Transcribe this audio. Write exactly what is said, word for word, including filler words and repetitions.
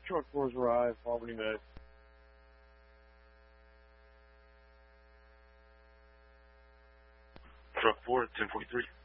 Truck four's arrived, Albany Med. Truck four, ten forty-three.